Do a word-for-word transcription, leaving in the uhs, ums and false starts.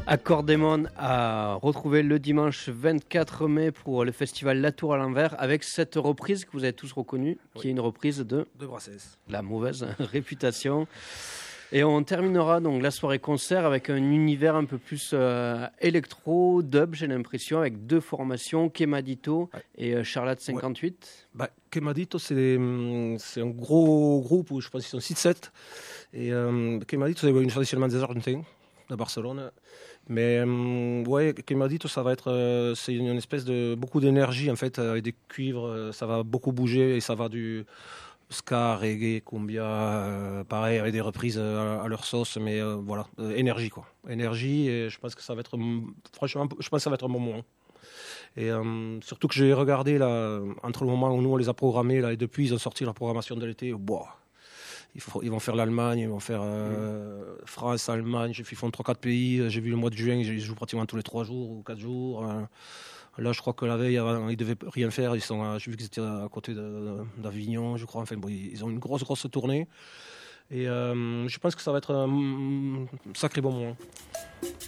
Accordémon a retrouvé le dimanche vingt-quatre mai pour le festival La Tour à l'envers avec cette reprise que vous avez tous reconnue, oui. qui est une reprise de, de Brassens. La mauvaise réputation. Et on terminera donc la soirée concert avec un univers un peu plus euh, électro, dub, j'ai l'impression, avec deux formations, Quemadito ouais. et euh, Charlotte cinquante-huit. Ouais. Bah, Quemadito, c'est, c'est un gros groupe où je pense qu'ils sont six sept. Et euh, Quemadito, c'est une traditionnellement des Argentins de Barcelone. Mais euh, ouais, Quemadito, ça va être, euh, c'est une, une espèce de beaucoup d'énergie en fait, avec des cuivres, euh, ça va beaucoup bouger et ça va du ska, reggae, cumbia, euh, pareil, avec des reprises euh, à leur sauce, mais euh, voilà, euh, énergie quoi. Énergie, et je pense que ça va être, franchement, je pense que ça va être un bon moment. Et euh, surtout que j'ai regardé là, entre le moment où nous on les a programmés là, et depuis ils ont sorti leur programmation de l'été, boah, ils, faut, ils vont faire l'Allemagne, ils vont faire euh, mmh. France, Allemagne, ils font trois quatre pays, j'ai vu le mois de juin, ils jouent pratiquement tous les trois jours ou quatre jours. Euh, Là, je crois que la veille, ils ne devaient rien faire. Ils sont, j'ai vu qu'ils étaient à côté de, d'Avignon, je crois. Enfin, bon, ils ont une grosse, grosse tournée. Et euh, je pense que ça va être un sacré bon moment.